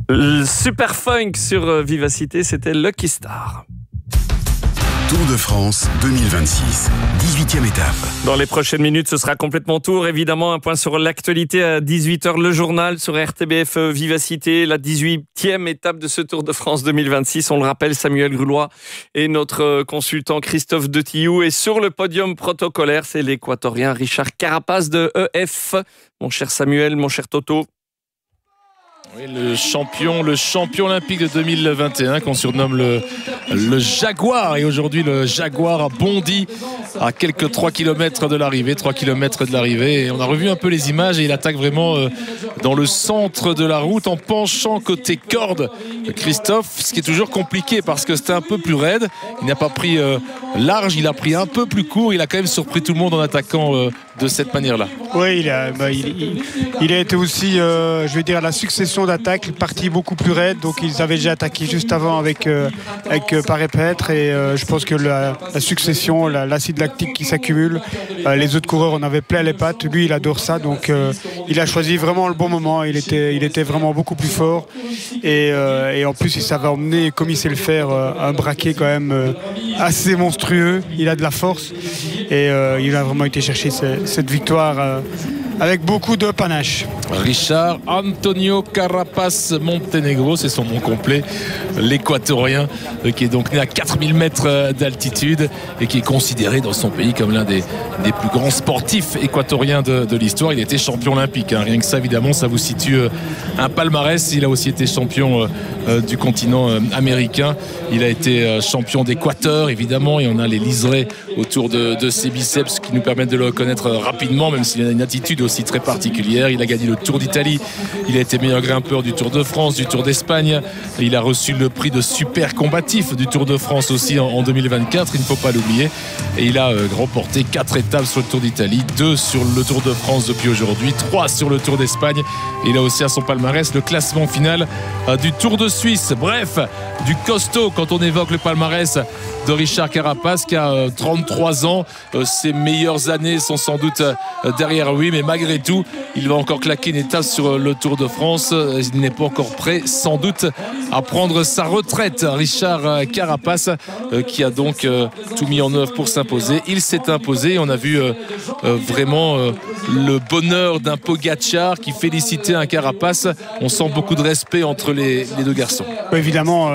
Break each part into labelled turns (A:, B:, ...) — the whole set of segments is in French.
A: Le Super Funk sur Vivacité, c'était Lucky Star.
B: Tour de France 2026, 18e étape.
A: Dans les prochaines minutes, ce sera complètement tour. Évidemment, un point sur l'actualité à 18h, le journal sur RTBF Vivacité, la 18e étape de ce Tour de France 2026. On le rappelle, Samuel Grulois et notre consultant Christophe Detillou. Et sur le podium protocolaire, c'est l'Équatorien Richard Carapaz de EF. Mon cher Samuel, mon cher Toto.
C: Oui, le champion olympique de 2021 qu'on surnomme le Jaguar. Et aujourd'hui, le Jaguar a bondi à quelques 3 km de l'arrivée. Et on a revu un peu les images et il attaque vraiment dans le centre de la route en penchant côté corde. Christophe, ce qui est toujours compliqué parce que c'était un peu plus raide. Il n'a pas pris large, il a pris un peu plus court. Il a quand même surpris tout le monde en attaquant de cette manière-là.
D: Oui, il a été aussi, je vais dire, la succession d'attaques, partie beaucoup plus raide. Donc ils avaient déjà attaqué juste avant avec Paré-Pêtre et je pense que la succession, l'acide lactique qui s'accumule, les autres coureurs en avaient plein les pattes. Lui, il adore ça, donc il a choisi vraiment le bon moment. Il était vraiment beaucoup plus fort et en plus il savait emmener, comme il sait le faire, un braquet quand même assez monstrueux. Il a de la force et il a vraiment été chercher cette victoire avec beaucoup de panache.
C: Richard Antonio Carapaz Montenegro, c'est son nom complet, l'Équatorien, qui est donc né à 4000 mètres d'altitude et qui est considéré dans son pays comme l'un des plus grands sportifs équatoriens de l'histoire. Il a été champion olympique, hein. Rien que ça, évidemment, ça vous situe un palmarès. Il a aussi été champion du continent américain. Il a été champion d'Équateur, évidemment, et on a les liserés autour de ses biceps qui nous permettent de le reconnaître rapidement, même s'il a une attitude aussi très particulière. Il a gagné le Tour d'Italie, il a été meilleur grimpeur du Tour de France, du Tour d'Espagne, il a reçu le prix de super combatif du Tour de France aussi en 2024, il ne faut pas l'oublier, et il a remporté 4 étapes sur le Tour d'Italie, 2 sur le Tour de France depuis aujourd'hui, 3 sur le Tour d'Espagne, et il a aussi à son palmarès le classement final du Tour de Suisse. Bref, du costaud quand on évoque le palmarès de Richard Carapaz qui a 33 ans. Ses meilleures années sont sans doute derrière lui, mais malgré tout, il va encore claquer une étape sur le Tour de France. Il n'est pas encore prêt, sans doute, à prendre sa retraite. Richard Carapaz qui a donc tout mis en œuvre pour s'imposer. Il s'est imposé. On a vu vraiment le bonheur d'un Pogacar qui félicitait un Carapaz. On sent beaucoup de respect entre les deux garçons.
D: Évidemment,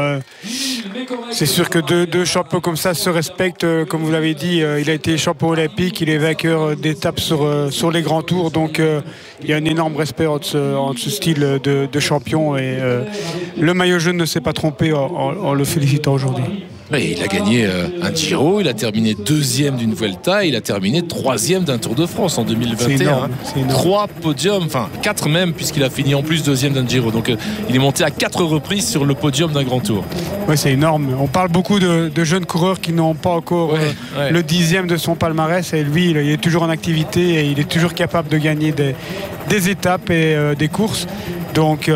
D: c'est sûr que deux champions comme ça se respectent. Comme vous l'avez dit, il a été champion olympique, il est vainqueur d'étapes sur les grands tours. Donc il y a un énorme respect entre ce style de champion. Et le maillot jaune ne s'est pas trompé en le félicitant aujourd'hui.
C: Il a gagné un Giro, il a terminé 2e d'une Vuelta, il a terminé 3e d'un Tour de France en 2021.
D: C'est énorme.
C: 3 podiums, enfin 4 même, puisqu'il a fini en plus 2e d'un Giro. Donc il est monté à 4 reprises sur le podium d'un grand Tour.
D: Oui, c'est énorme. On parle beaucoup de jeunes coureurs qui n'ont pas encore le 10e de son palmarès. Et lui, il est toujours en activité et il est toujours capable de gagner des étapes et des courses. Donc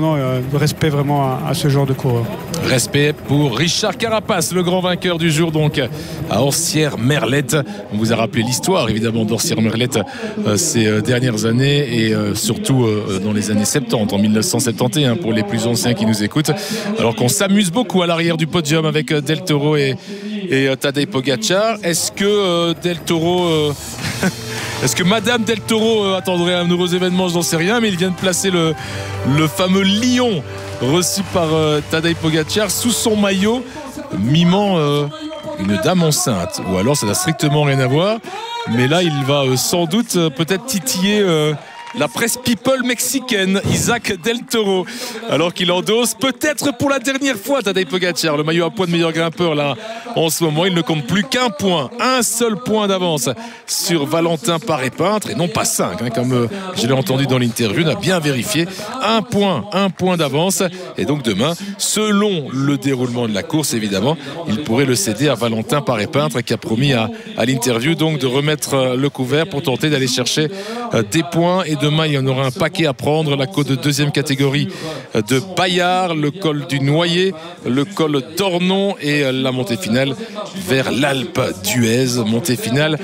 D: respect vraiment à ce genre de coureur.
C: Respect pour Richard Carapaz, le grand vainqueur du jour donc à Orsières-Merlette. On vous a rappelé l'histoire évidemment d'Orsières-Merlette ces dernières années et surtout dans les années 70, en 1971 pour les plus anciens qui nous écoutent. Alors qu'on s'amuse beaucoup à l'arrière du podium avec Del Toro et Tadej Pogacar. Est-ce que Del Toro... Est-ce que Madame Del Toro attendrait un heureux événement? Je n'en sais rien, mais il vient de placer le fameux lion reçu par Tadej Pogacar sous son maillot, mimant une dame enceinte. Ou alors ça n'a strictement rien à voir. Mais là, il va sans doute peut-être titiller la presse people mexicaine, Isaac Del Toro, alors qu'il endosse peut-être pour la dernière fois Tadej Pogacar, le maillot à poids de meilleur grimpeur là en ce moment. Il ne compte plus qu'un point, un seul point d'avance sur Valentin Paré-Peintre et non pas 5 comme je l'ai entendu dans l'interview. On a bien vérifié, un point d'avance, et donc demain, selon le déroulement de la course évidemment, il pourrait le céder à Valentin Paré-Peintre qui a promis à l'interview donc de remettre le couvert pour tenter d'aller chercher des points. Et demain, il y en aura un paquet à prendre. La côte de 2e catégorie de Bayard, le col du Noyer, le col d'Ornon et la montée finale vers l'Alpe d'Huez. Montée finale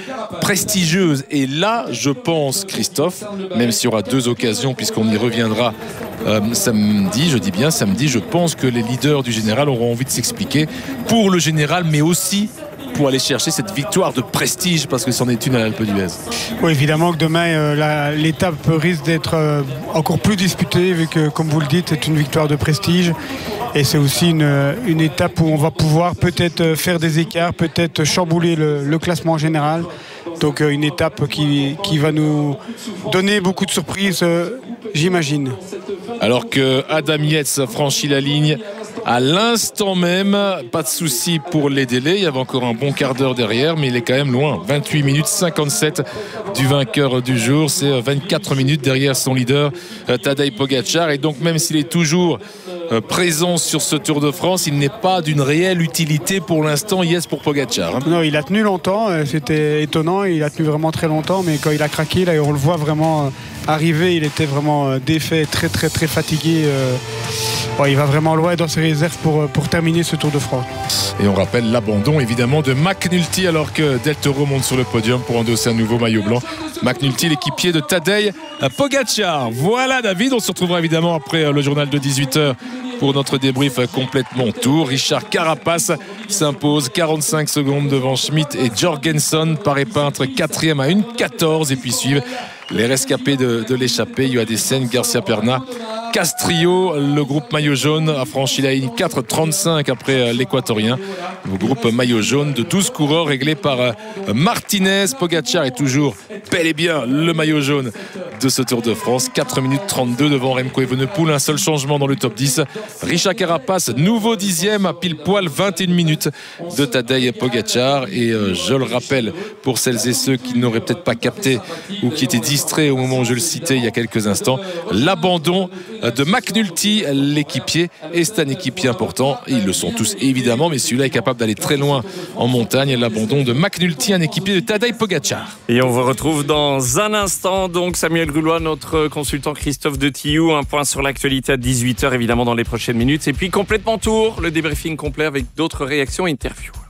C: prestigieuse. Et là, je pense, Christophe, même s'il y aura 2 occasions, puisqu'on y reviendra samedi, je dis bien samedi. Je pense que les leaders du général auront envie de s'expliquer pour le général, mais aussi pour aller chercher cette victoire de prestige, parce que c'en est une à l'Alpe d'Huez.
D: Oui, évidemment que demain, l'étape risque d'être encore plus disputée, vu que, comme vous le dites, c'est une victoire de prestige. Et c'est aussi une étape où on va pouvoir peut-être faire des écarts, peut-être chambouler le classement général. Donc une étape qui va nous donner beaucoup de surprises, j'imagine.
C: Alors que Adam Yates franchit la ligne à l'instant même, pas de souci pour les délais, il y avait encore un bon quart d'heure derrière, mais il est quand même loin. 28 minutes 57 du vainqueur du jour, c'est 24 minutes derrière son leader Tadej Pogačar, et donc même s'il est toujours présent sur ce Tour de France, il n'est pas d'une réelle utilité pour l'instant, yes, pour Pogačar.
D: Non, il a tenu longtemps, c'était étonnant, il a tenu vraiment très longtemps, mais quand il a craqué, là, on le voit vraiment arriver, il était vraiment défait, très très très fatigué. Il va vraiment loin dans ses réserves pour terminer ce Tour de France.
C: Et on rappelle l'abandon évidemment de McNulty alors que Del Toro monte sur le podium pour endosser un nouveau maillot blanc. McNulty, l'équipier de Tadej Pogačar. Voilà David, on se retrouvera évidemment après le journal de 18h pour notre débrief complètement tour. Richard Carapace s'impose 45 secondes devant Schmidt et Jorgensen. Paré Peintre 4e à 1,14, et puis suivent les rescapés de l'échappée. Joadesen, Garcia Perna, Castrillo. Le groupe maillot jaune a franchi la ligne 4,35 après l'équatorien. Le groupe maillot jaune de 12 coureurs réglé par Martinez. Pogačar est toujours bel et bien le maillot jaune de ce Tour de France. 4 minutes 32 devant Remco Evenepoel. Un seul changement dans le top 10. Richard Carapace, nouveau 10e à pile poil 21 minutes de Tadej Pogačar. Et je le rappelle pour celles et ceux qui n'auraient peut-être pas capté ou qui étaient distraits au moment où je le citais il y a quelques instants, l'abandon de McNulty, l'équipier, et c'est un équipier important. Ils le sont tous évidemment, mais celui-là est capable d'aller très loin en montagne. L'abandon de McNulty, un équipier de Tadej Pogačar.
A: Et on vous retrouve dans un instant, donc Samuel Goulois, notre consultant Christophe de Tillou, un point sur l'actualité à 18h évidemment dans les prochaines minutes, et puis complètement tour, le débriefing complet avec d'autres réactions et interviews.